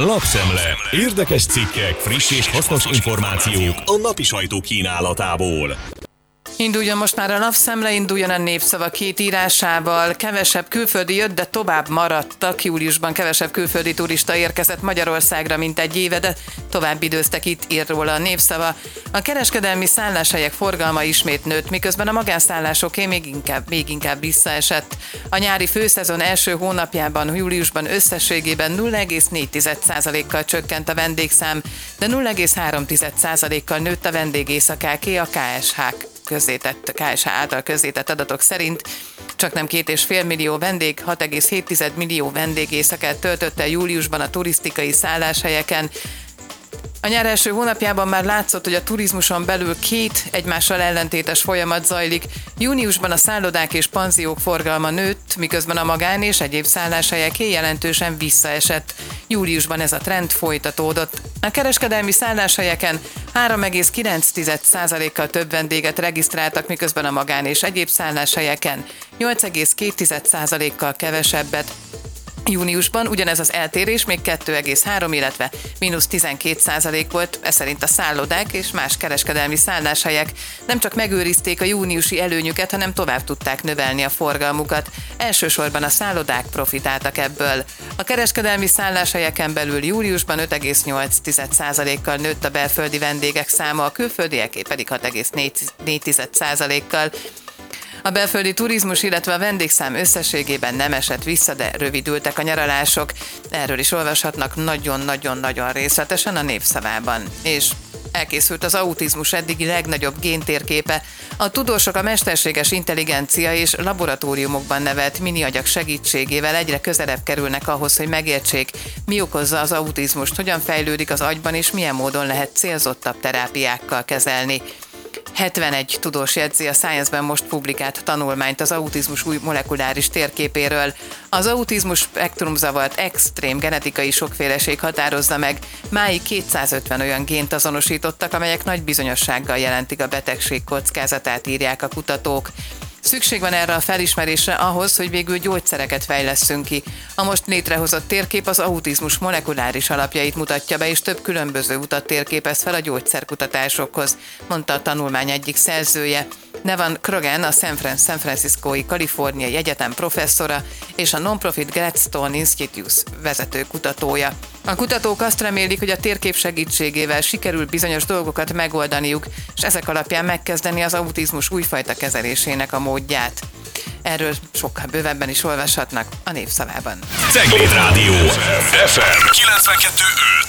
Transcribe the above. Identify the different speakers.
Speaker 1: Lapszemle. Érdekes cikkek, friss és hasznos információk a napi sajtó kínálatából.
Speaker 2: Induljon most már a Lapszemle, induljon a Népszava két írásával. Kevesebb külföldi jött, de tovább maradtak. Júliusban kevesebb külföldi turista érkezett Magyarországra, mint egy éve, de tovább időztek, itt ír róla a Népszava. A kereskedelmi szálláshelyek forgalma ismét nőtt, miközben a magánszállásoké még inkább visszaesett. A nyári főszezon első hónapjában, júliusban összességében 0,4%-kal csökkent a vendégszám, de 0,3%-kal nőtt a vendégészakáké a KSH által közzétett adatok szerint. Csaknem 2,5 millió vendég, 6,7 millió vendégészakát töltötte júliusban a turisztikai szálláshelyeken. A nyár első hónapjában már látszott, hogy a turizmuson belül két egymással ellentétes folyamat zajlik. Júniusban a szállodák és panziók forgalma nőtt, miközben a magán és egyéb szálláshelyek jelentősen visszaesett. Júliusban ez a trend folytatódott. A kereskedelmi szálláshelyeken 3,9%-kal több vendéget regisztráltak, miközben a magán és egyéb szálláshelyeken 8,2%-kal kevesebbet. Júniusban ugyanez az eltérés még 2,3, illetve mínusz 12% volt, ez szerint a szállodák és más kereskedelmi szálláshelyek nem csak megőrizték a júniusi előnyüket, hanem tovább tudták növelni a forgalmukat. Elsősorban a szállodák profitáltak ebből. A kereskedelmi szálláshelyeken belül júliusban 5,8%-kal nőtt a belföldi vendégek száma, a külföldieké pedig 6,4%-kal. A belföldi turizmus, illetve a vendégszám összességében nem esett vissza, de rövidültek a nyaralások. Erről is olvashatnak nagyon-nagyon-nagyon részletesen a Népszavában. És elkészült az autizmus eddigi legnagyobb géntérképe. A tudósok a mesterséges intelligencia és laboratóriumokban nevelt miniagyag segítségével egyre közelebb kerülnek ahhoz, hogy megértsék, mi okozza az autizmust, hogyan fejlődik az agyban és milyen módon lehet célzottabb terápiákkal kezelni. 71 tudós jegyzi a Science-ben most publikált tanulmányt az autizmus új molekuláris térképéről. Az autizmus spektrumzavart extrém genetikai sokféleség határozza meg. Máig 250 olyan gént azonosítottak, amelyek nagy bizonyossággal jelentik a betegség kockázatát, írják a kutatók. Szükség van erre a felismerésre ahhoz, hogy végül gyógyszereket fejlesszünk ki. A most létrehozott térkép az autizmus molekuláris alapjait mutatja be, és több különböző utat térképez fel a gyógyszerkutatásokhoz, mondta a tanulmány egyik szerzője. Nevan Krogan, a San Franciscói Kaliforniai Egyetem professzora és a Non-Profit Gladstone Institute vezető kutatója. A kutatók azt remélik, hogy a térkép segítségével sikerül bizonyos dolgokat megoldaniuk, és ezek alapján megkezdeni az autizmus újfajta kezelésének a módját. Erről sokkal bővebben is olvashatnak a Népszavában.
Speaker 1: Cegléd Rádió FM 92.5